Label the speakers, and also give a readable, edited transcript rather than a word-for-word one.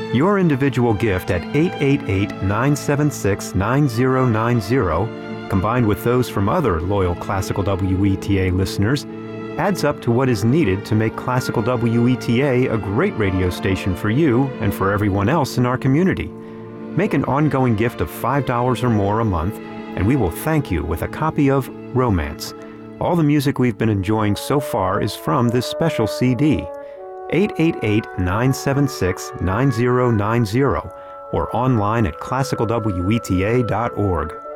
Speaker 1: Your individual gift at 888-976-9090, combined with those from other loyal Classical WETA listeners, adds up to what is needed to make Classical WETA a great radio station for you and for everyone else in our community. Make an ongoing gift of $5 or more a month, and we will thank you with a copy of Romance. All the music we've been enjoying so far is from this special CD. 888-976-9090 or online at classicalweta.org.